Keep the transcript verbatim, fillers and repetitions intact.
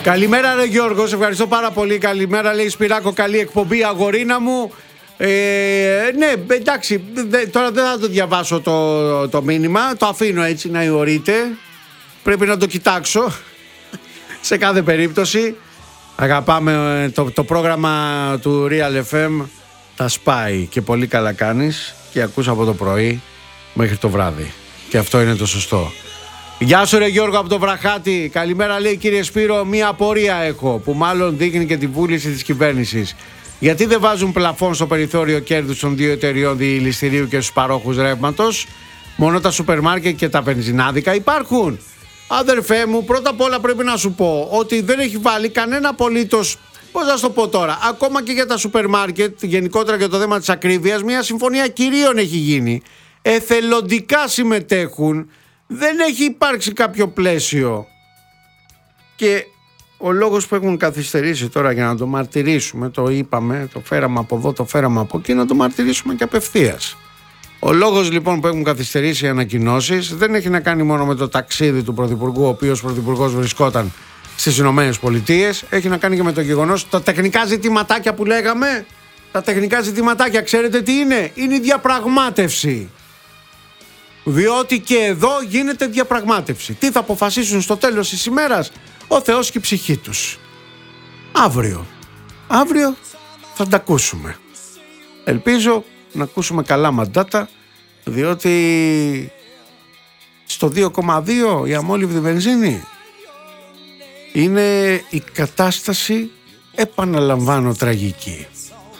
Καλημέρα ρε Γιώργο, σε ευχαριστώ πάρα πολύ. Καλημέρα λέει Σπυράκο, καλή εκπομπή αγορίνα μου. Ε, ναι, εντάξει, δε, τώρα δεν θα το διαβάσω το, το μήνυμα. Το αφήνω έτσι να ιωρείται. Πρέπει να το κοιτάξω σε κάθε περίπτωση. Αγαπάμε το, το πρόγραμμα του Real εφ εμ. Τα σπάει και πολύ καλά κάνεις. Και ακούς από το πρωί μέχρι το βράδυ. Και αυτό είναι το σωστό. Γεια σου ρε Γιώργο από το Βραχάτη. Καλημέρα λέει κύριε Σπύρο, μία απορία έχω που μάλλον δείχνει και τη βούληση της κυβέρνησης. Γιατί δεν βάζουν πλαφόν στο περιθώριο κέρδους των δύο εταιριών διηληστηρίου και στους παρόχους ρεύματος? Μόνο τα σούπερ μάρκετ και τα βενζινάδικα υπάρχουν. Αδερφέ μου, πρώτα απ' όλα πρέπει να σου πω ότι δεν έχει βάλει κανένα απολύτως, πώς θα σου το πω τώρα, ακόμα και για τα σούπερ μάρκετ, γενικότερα για το θέμα της ακρίβειας, μια συμφωνία κυρίων έχει γίνει. Εθελοντικά συμμετέχουν, δεν έχει υπάρξει κάποιο πλαίσιο. Και ο λόγος που έχουν καθυστερήσει τώρα για να το μαρτυρήσουμε, το είπαμε, το φέραμε από εδώ, το φέραμε από εκεί, να το μαρτυρήσουμε και απευθείας. Ο λόγος λοιπόν που έχουν καθυστερήσει οι ανακοινώσεις δεν έχει να κάνει μόνο με το ταξίδι του Πρωθυπουργού, ο οποίος Πρωθυπουργός βρισκόταν στις Ηνωμένες Πολιτείες, έχει να κάνει και με το γεγονός, τα τεχνικά ζητηματάκια που λέγαμε, τα τεχνικά ζητηματάκια ξέρετε τι είναι? Είναι η διαπραγμάτευση. Διότι και εδώ γίνεται διαπραγμάτευση. Τι θα αποφασίσουν στο τέλος της ημέρας? Ο Θεός και η ψυχή τους. Αύριο. Αύριο θα τα ακούσουμε. Ελπίζω να ακούσουμε καλά μαντάτα, διότι στο δύο κόμμα δύο η αμόλυβδη βενζίνη είναι η κατάσταση, επαναλαμβάνω, τραγική.